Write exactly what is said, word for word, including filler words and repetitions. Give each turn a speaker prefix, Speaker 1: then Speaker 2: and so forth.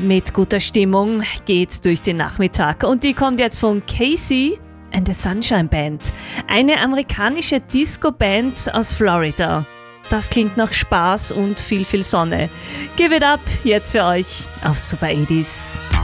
Speaker 1: Mit guter Stimmung geht's durch den Nachmittag und die kommt jetzt von Casey and the Sunshine Band, eine amerikanische Disco-Band aus Florida. Das klingt nach Spaß und viel, viel Sonne. Give it up jetzt für euch auf Super achtziger.